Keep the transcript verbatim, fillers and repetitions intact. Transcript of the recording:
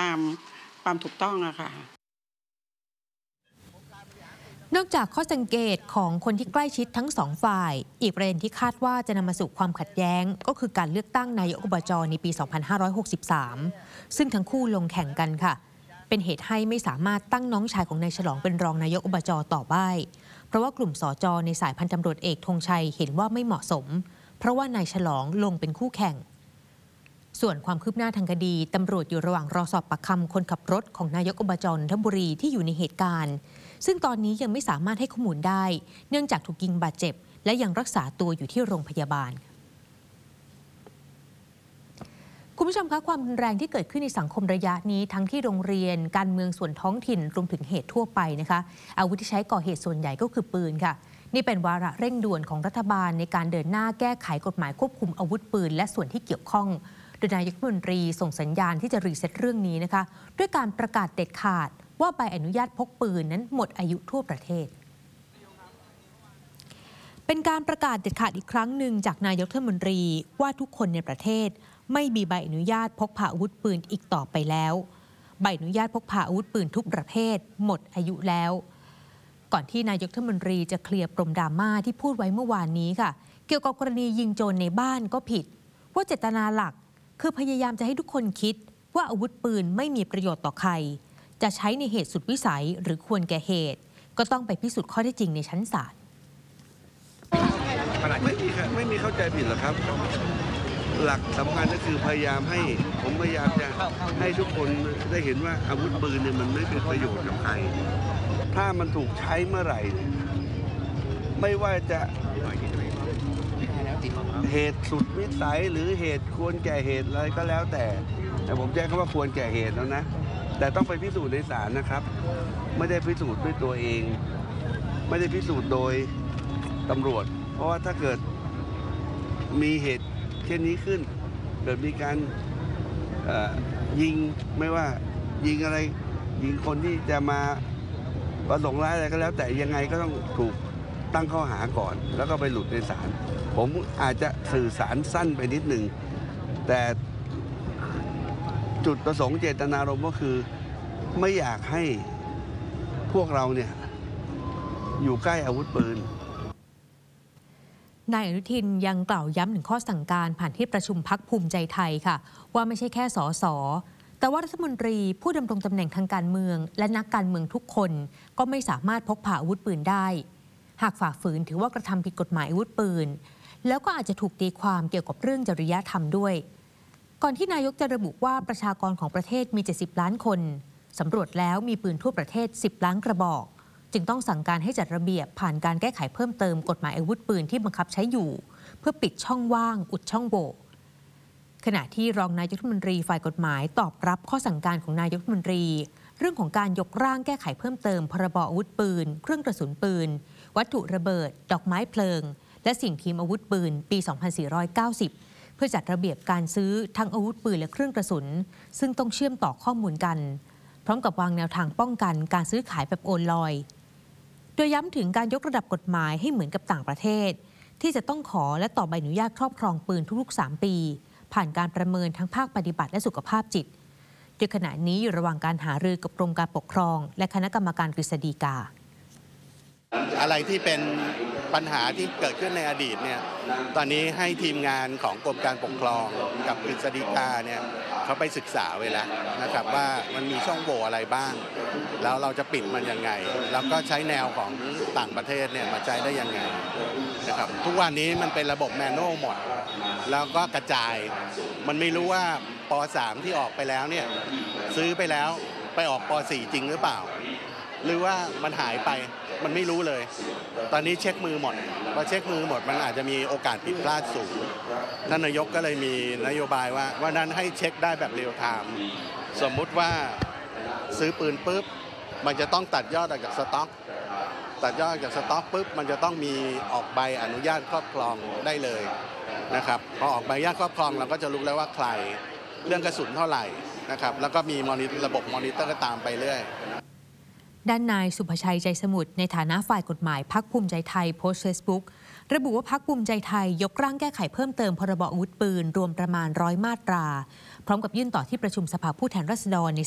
ความความถูกต้องอะค่ะนอกจากข้อสังเกตของคนที่ใกล้ชิดทั้งสองฝ่ายอีกประเด็นที่คาดว่าจะนำมาสู่ความขัดแย้งก็คือการเลือกตั้งนายกอบจ.ในปี สองพันห้าร้อยหกสิบสาม ซึ่งทั้งคู่ลงแข่งกันค่ะเป็นเหตุให้ไม่สามารถตั้งน้องชายของนายฉลองเป็นรองนายกอบจ.ต่อไปเพราะว่ากลุ่มสจ.ในสายพันตำรวจเอกธงชัยเห็นว่าไม่เหมาะสมเพราะว่านายฉลองลงเป็นคู่แข่งส่วนความคืบหน้าทางคดีตำรวจอยู่ระหว่างรอสอบปากคำคนขับรถของนายกอบจ.นนทบุรีที่อยู่ในเหตุการณ์ซึ่งตอนนี้ยังไม่สามารถให้ข้อมูลได้เนื่องจากถูกยิงบาดเจ็บและยังรักษาตัวอยู่ที่โรงพยาบาลคุณผู้ชมคะความรุนแรงที่เกิดขึ้นในสังคมระยะนี้ทั้งที่โรงเรียนการเมืองส่วนท้องถิ่นรวมถึงเหตุทั่วไปนะคะอาวุธที่ใช้ก่อเหตุส่วนใหญ่ก็คือปืนค่ะนี่เป็นวาระเร่งด่วนของรัฐบาลในการเดินหน้าแก้ไขกฎหมายควบคุมอาวุธปืนและส่วนที่เกี่ยวข้องโดยนายกรัฐมนตรีส่งสัญญาณที่จะรีเซ็ตเรื่องนี้นะคะด้วยการประกาศเด็ดขาดว่าใบอนุญาตพกปืนนั้นหมดอายุทั่วประเทศเป็นการประกาศเด็ดขาดอีกครั้งหนึ่งจากนายกรัฐมนตรีว่าทุกคนในประเทศไม่มีใบอนุญาตพกพาอาวุธปืนอีกต่อไปแล้วใบอนุญาตพกพาอาวุธปืนทุกประเภทหมดอายุแล้วก่อนที่นายกรัฐมนตรีจะเคลียร์ปมดราม่าที่พูดไว้เมื่อวานนี้ค่ะเกี่ยวกับกรณียิงโจรในบ้านก็ผิดว่าเจตนาหลักคือพยายามจะให้ทุกคนคิดว่าอาวุธปืนไม่มีประโยชน์ต่อใครจะใช้ในเหตุสุดวิสัยหรือควรแก่เหตุก็ต้องไปพิสูจน์ข้อเท็จจริงในชั้นศาลไม่มีไม่มีเข้าใจผิดหรอกครับหลักสำคัญก็คือพยายามให้ผมพยายามจะให้ทุกคนได้เห็นว่าอาวุธปืนเนี่ยมันไม่เป็นประโยชน์กับใครถ้ามันถูกใช้เมื่อไหร่ไม่ว่าจะเหตุสุดวิสัยหรือเหตุควรแก่เหตุอะไรก็แล้วแต่แต่ผมแจ้งคำว่าควรแก่เหตุแล้วนะแต่ต้องไปพิสูจน์ในศาลนะครับไม่ได้พิสูจน์ด้วยตัวเองไม่ได้พิสูจน์โดยตำรวจเพราะว่าถ้าเกิดมีเหตุเช่นนี้ขึ้นเกิดมีการยิงไม่ว่ายิงอะไรยิงคนที่จะมาประสงค์ร้ายอะไรก็แล้วแต่ยังไงก็ต้องถูกตั้งข้อหาก่อนแล้วก็ไปหลุดในศาลผมอาจจะสื่อสารสั้นไปนิดหนึ่งแต่จุดประสงค์เจตนารมณ์ก็คือไม่อยากให้พวกเราเนี่ยอยู่ใกล้อาวุธปืนนายอนุทินยังกล่าวย้ำถึงข้อสั่งการผ่านที่ประชุมพรรคภูมิใจไทยค่ะว่าไม่ใช่แค่สสแต่ว่ารัฐมนตรีผู้ดำรงตำแหน่งทางการเมืองและนักการเมืองทุกคนก็ไม่สามารถพกพาอาวุธปืนได้หากฝ่าฝืนถือว่ากระทำผิดกฎหมายอาวุธปืนแล้วก็อาจจะถูกตีความเกี่ยวกับเรื่องจริยธรรมด้วยก่อนที่นายกจะระบุว่าประชากรของประเทศมีเจ็ดสิบล้านคนสำรวจแล้วมีปืนทั่วประเทศสิบล้านกระบอกจึงต้องสั่งการให้จัดระเบียบผ่านการแก้ไขเพิ่มเติมกฎหมายอาวุธปืนที่บังคับใช้อยู่เพื่อปิดช่องว่างอุดช่องโหว่ขณะที่รองนายกรัฐมนตรีฝ่ายกฎหมายตอบรับข้อสั่งการของนายกรัฐมนตรีเรื่องของการยกร่างแก้ไขเพิ่มเติมพรบอาวุธปืนเครื่องกระสุนปืนวัตถุระเบิดดอกไม้เพลิงและสิ่งทีมอาวุธปืนปี สองพันสี่ร้อยเก้าสิบ เพื่อจัดระเบียบการซื้อทั้งอาวุธปืนและเครื่องกระสุนซึ่งต้องเชื่อมต่อข้อมูลกันพร้อมกับวางแนวทางป้องกันการซื้อขายแบบโอนลอยโดยย้ำถึงการยกระดับกฎหมายให้เหมือนกับต่างประเทศที่จะต้องขอและต่อใบอนุญาตครอบครองปืนทุกๆสามปีผ่านการประเมินทั้งภาคปฏิบัติและสุขภาพจิตโดยขณะนี้อยู่ระหว่างการหารือกับกรมการปกครองและคณะกรรมการกฤษฎีกาอะไรที่เป็นปัญหาที่เกิดขึ้นในอดีตเนี่ยตอนนี้ให้ทีมงานของกรมการปกครองกับกฤษฎีกาเนี่ยเขาไปศึกษาไว้แล้วนะครับว่ามันมีช่องโหว่อะไรบ้างแล้วเราจะปิดมันยังไงแล้วก็ใช้แนวของต่างประเทศเนี่ยมาใช้ได้ยังไงนะครับทุกวันนี้มันเป็นระบบแมนนวลหมดแล้วก็กระจายมันไม่รู้ว่าป.สาม ที่ออกไปแล้วเนี่ยซื้อไปแล้วไปออกป.สี่ จริงหรือเปล่าหรือว่ามันหายไปมันไม่รู้เลยตอนนี้เช็คมือหมดพอเช็คมือหมดมันอาจจะมีโอกาสผิดพลาดสูงท่านนายกก็เลยมีนโยบายว่าว่านั้นให้เช็คได้แบบเรียลไทม์สมมุติว่าซื้อปืนปุ๊บมันจะต้องตัดยอดออกจากสต็อกตัดยอดจากสต็อกปุ๊บมันจะต้องมีออกใบอนุญาตครอบครองได้เลยนะครับพอออกใบอนุญาตครอบครองเราก็จะรู้แล้วว่าใครเรื่องกระสุนเท่าไหร่นะครับแล้วก็มีระบบมอนิเตอร์ตามไปเรื่อยด้านนายสุภชัยใจสมุทรในฐานะฝ่ายกฎหมายพรรคภูมิใจไทยโพสต์เฟซบุ๊กระบุว่าพรรคภูมิใจไทยยกร่างแก้ไขเพิ่มเติมพรบอาวุธปืนรวมประมาณร้อยมาตราพร้อมกับยื่นต่อที่ประชุมสภาผู้แทนราษฎรใน